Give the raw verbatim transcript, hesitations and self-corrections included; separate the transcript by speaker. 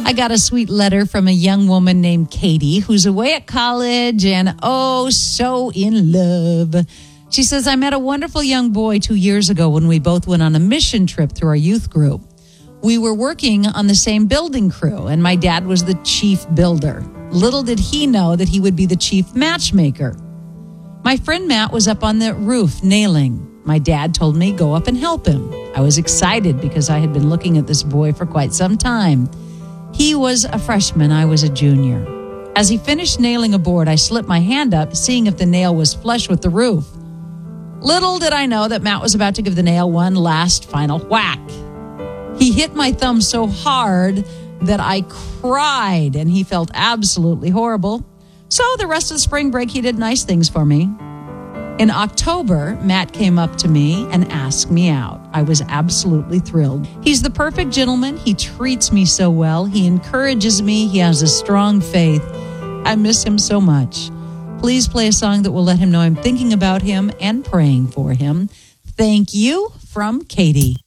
Speaker 1: I got a sweet letter from a young woman named Katie who's away at college and oh, so in love. She says, I met a wonderful young boy two years ago when we both went on a mission trip through our youth group. We were working on the same building crew, and my dad was the chief builder. Little did he know that he would be the chief matchmaker. My friend Matt was up on the roof nailing. My dad told me go up and help him. I was excited because I had been looking at this boy for quite some time. He was a freshman, I was a junior. As he finished nailing a board, I slipped my hand up, seeing if the nail was flush with the roof. Little did I know that Matt was about to give the nail one last final whack. He hit my thumb so hard that I cried, and he felt absolutely horrible. So the rest of the spring break, he did nice things for me. In October, Matt came up to me and asked me out. I was absolutely thrilled. He's the perfect gentleman. He treats me so well. He encourages me. He has a strong faith. I miss him so much. Please play a song that will let him know I'm thinking about him and praying for him. Thank you, from Katie.